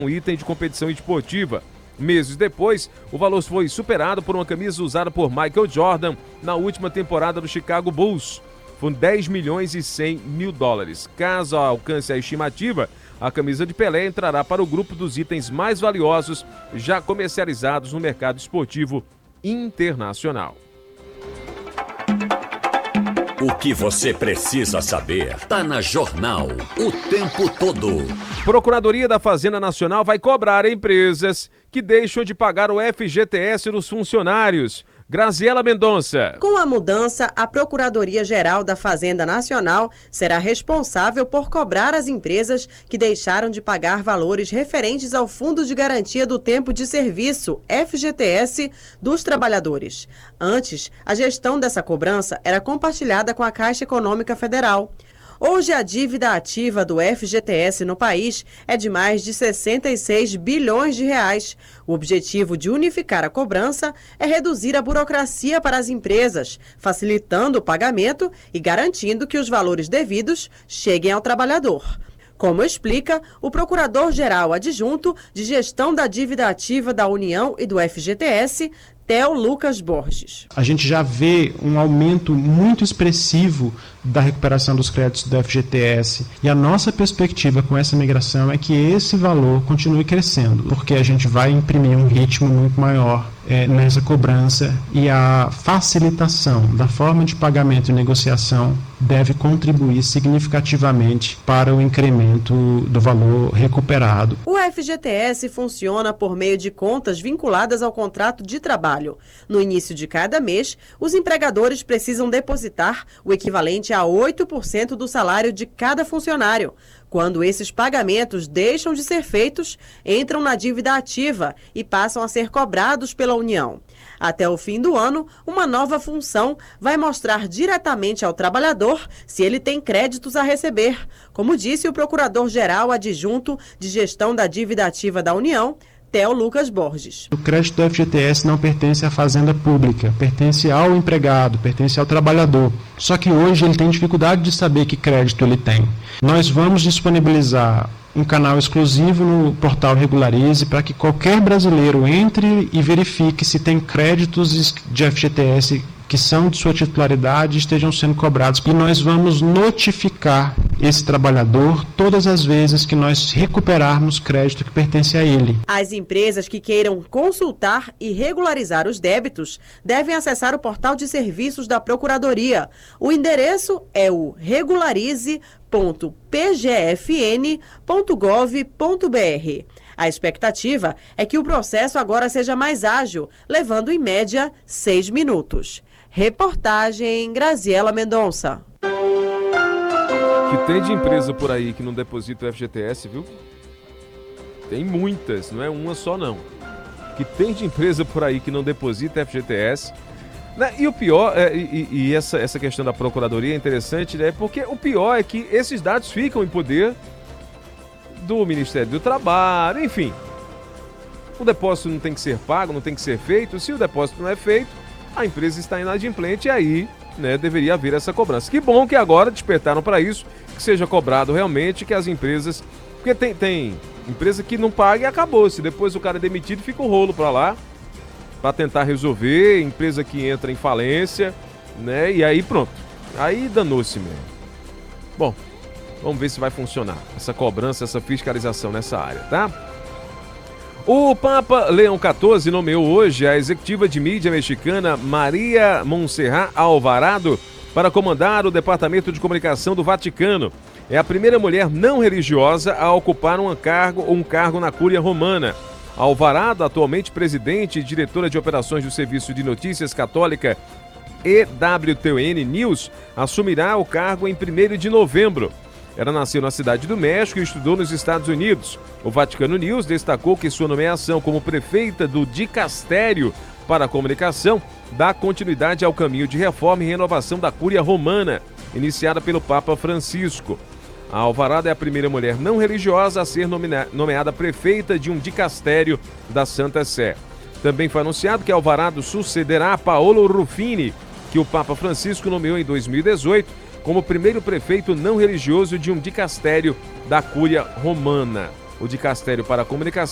um item de competição esportiva. Meses depois, o valor foi superado por uma camisa usada por Michael Jordan na última temporada do Chicago Bulls. Foram 10 milhões e 100 mil dólares. Caso alcance a estimativa, a camisa de Pelé entrará para o grupo dos itens mais valiosos já comercializados no mercado esportivo internacional. O que você precisa saber está na Jornal o tempo todo. Procuradoria da Fazenda Nacional vai cobrar empresas que deixam de pagar o FGTS dos funcionários. Graziela Mendonça. Com a mudança, a Procuradoria-Geral da Fazenda Nacional será responsável por cobrar as empresas que deixaram de pagar valores referentes ao Fundo de Garantia do Tempo de Serviço, FGTS, dos trabalhadores. Antes, a gestão dessa cobrança era compartilhada com a Caixa Econômica Federal. Hoje, a dívida ativa do FGTS no país é de mais de 66 bilhões de reais. O objetivo de unificar a cobrança é reduzir a burocracia para as empresas, facilitando o pagamento e garantindo que os valores devidos cheguem ao trabalhador. Como explica o Procurador-Geral Adjunto de Gestão da Dívida Ativa da União e do FGTS, Theo Lucas Borges. A gente já vê um aumento muito expressivo da recuperação dos créditos do FGTS e a nossa perspectiva com essa migração é que esse valor continue crescendo, porque a gente vai imprimir um ritmo muito maior nessa cobrança e a facilitação da forma de pagamento e negociação deve contribuir significativamente para o incremento do valor recuperado. O FGTS funciona por meio de contas vinculadas ao contrato de trabalho. No início de cada mês, os empregadores precisam depositar o equivalente a 8% do salário de cada funcionário. Quando esses pagamentos deixam de ser feitos, entram na dívida ativa e passam a ser cobrados pela União. Até o fim do ano, uma nova função vai mostrar diretamente ao trabalhador se ele tem créditos a receber, como disse o Procurador-Geral Adjunto de Gestão da Dívida Ativa da União, Theo Lucas Borges. O crédito do FGTS não pertence à fazenda pública, pertence ao empregado, pertence ao trabalhador. Só que hoje ele tem dificuldade de saber que crédito ele tem. Nós vamos disponibilizar um canal exclusivo no portal Regularize para que qualquer brasileiro entre e verifique se tem créditos de FGTS que são de sua titularidade estejam sendo cobrados. E nós vamos notificar esse trabalhador todas as vezes que nós recuperarmos crédito que pertence a ele. As empresas que queiram consultar e regularizar os débitos devem acessar o portal de serviços da Procuradoria. O endereço é o regularize.pgfn.gov.br. A expectativa é que o processo agora seja mais ágil, levando em média 6 minutos. Reportagem Graziela Mendonça. Que tem de empresa por aí que não deposita o FGTS, viu? Tem muitas, não é uma só não. Que tem de empresa por aí que não deposita FGTS. Né? E o pior, essa questão da Procuradoria é interessante, né? Porque o pior é que esses dados ficam em poder do Ministério do Trabalho, enfim. O depósito não tem que ser pago, não tem que ser feito. Se o depósito não é feito, a empresa está inadimplente e aí, né, deveria haver essa cobrança. Que bom que agora despertaram para isso, que seja cobrado realmente, que as empresas... Porque tem empresa que não paga e acabou-se. Depois o cara é demitido, fica o rolo para lá, para tentar resolver, empresa que entra em falência, né, e aí pronto. Aí danou-se mesmo. Bom, vamos ver se vai funcionar essa cobrança, essa fiscalização nessa área, tá? O Papa Leão XIV nomeou hoje a executiva de mídia mexicana Maria Montserrat Alvarado para comandar o Departamento de Comunicação do Vaticano. É a primeira mulher não religiosa a ocupar um cargo na Cúria Romana. Alvarado, atualmente presidente e diretora de operações do Serviço de Notícias Católica EWTN News, assumirá o cargo em 1º de novembro. Ela nasceu na Cidade do México e estudou nos Estados Unidos. O Vaticano News destacou que sua nomeação como prefeita do Dicastério para a Comunicação dá continuidade ao caminho de reforma e renovação da Cúria Romana, iniciada pelo Papa Francisco. A Alvarado é a primeira mulher não religiosa a ser nomeada prefeita de um dicastério da Santa Sé. Também foi anunciado que Alvarado sucederá a Paolo Ruffini, que o Papa Francisco nomeou em 2018 como primeiro prefeito não religioso de um dicastério da Cúria Romana. o dicastério para a comunicação